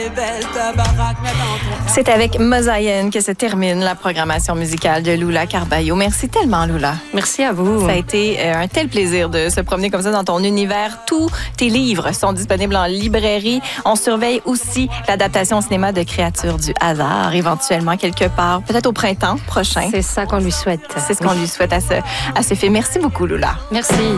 C'est avec Mosaïenne que se termine la programmation musicale de Lula Carballo. Merci tellement, Lula. Merci à vous. Ça a été un tel plaisir de se promener comme ça dans ton univers. Tous tes livres sont disponibles en librairie. On surveille aussi l'adaptation au cinéma de Créatures du hasard, éventuellement quelque part, peut-être au printemps prochain. C'est ça qu'on lui souhaite. C'est ce qu'on lui souhaite à ce film. Merci beaucoup, Lula. Merci.